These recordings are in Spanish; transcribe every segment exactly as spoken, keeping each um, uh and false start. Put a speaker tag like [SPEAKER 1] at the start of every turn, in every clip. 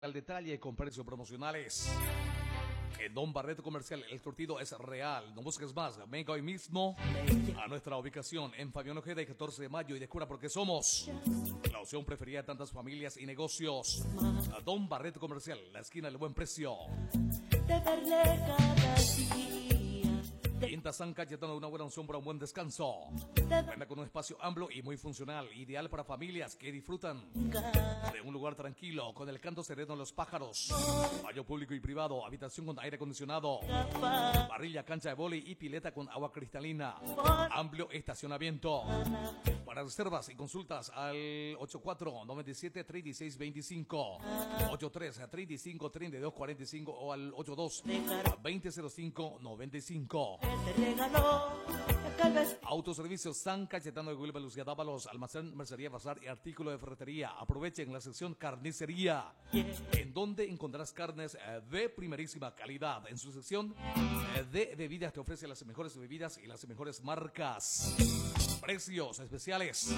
[SPEAKER 1] al detalle con precios promocionales. En Don Barreto Comercial, el surtido es real. No busques más. Venga hoy mismo a nuestra ubicación en Fabián Ojeda y catorce de mayo y descubra por qué somos la opción preferida de tantas familias y negocios. A Don Barreto Comercial, la esquina del buen precio.
[SPEAKER 2] De verle cada día.
[SPEAKER 1] Quinta San Cayetano, una buena opción para un buen descanso. Cuenta con un espacio amplio y muy funcional, ideal para familias que disfrutan de un lugar tranquilo, con el canto sereno de los pájaros, baño público y privado, habitación con aire acondicionado, parrilla, cancha de vóley y pileta con agua cristalina, amplio estacionamiento. Para reservas y consultas al ocho cuatro nueve siete tres seis dos cinco, ocho tres tres cinco tres dos cuatro cinco o al ocho dos veinte cero cinco noventa y cinco.
[SPEAKER 2] Te regaló tal vez
[SPEAKER 1] Autoservicios San Cayetano de Huilva, Lucía Dávalos, almacén, mercería, bazar y artículo de ferretería. Aprovechen la sección carnicería, en donde encontrarás carnes eh, de primerísima calidad. En su sección eh, de bebidas te ofrece las mejores bebidas y las mejores marcas. Precios especiales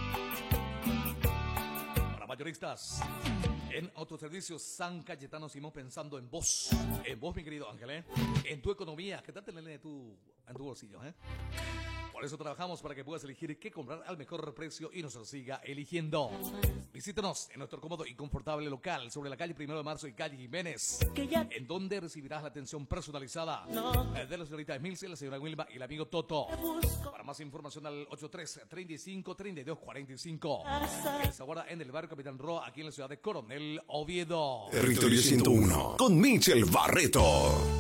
[SPEAKER 1] para mayoristas. En Autoservicios San Cayetano seguimos pensando en vos. En vos, mi querido Ángel, ¿eh? En tu economía. ¿Qué tal tenerle tu, en tu bolsillo, eh? Por eso trabajamos para que puedas elegir qué comprar al mejor precio y nos siga eligiendo. Visítanos en nuestro cómodo y confortable local sobre la calle Primero de Marzo y calle Jiménez,
[SPEAKER 2] que ya
[SPEAKER 1] en donde recibirás la atención personalizada
[SPEAKER 2] no
[SPEAKER 1] de la señorita Emilce, la señora Wilma y el amigo Toto.
[SPEAKER 2] te busco.
[SPEAKER 1] Para más información al ocho tres tres cinco tres dos cuatro cinco.
[SPEAKER 2] Hasta
[SPEAKER 1] Que se aguarda en el barrio Capitán Roa, aquí en la ciudad de Coronel Oviedo.
[SPEAKER 3] Territorio ciento uno con Michel Barreto.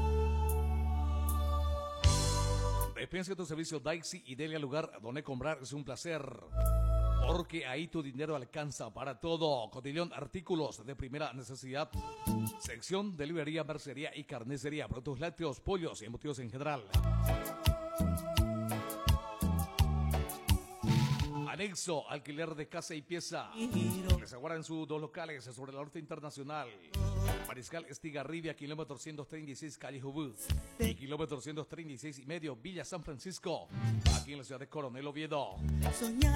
[SPEAKER 1] Despensa tu servicio Daixi y dele al lugar donde comprar es un placer. Porque ahí tu dinero alcanza para todo. Cotillón, artículos de primera necesidad. Sección de librería, mercería y carnicería. Productos lácteos, pollos y embutidos en general. Anexo, alquiler de casa y pieza. Les aguardan sus dos locales sobre la Norte Internacional. Mariscal Estigarribia, kilómetro ciento treinta y seis, calle Jubú. Y kilómetro ciento treinta y seis y medio, Villa San Francisco. Aquí en la ciudad de Coronel Oviedo.
[SPEAKER 2] soñar.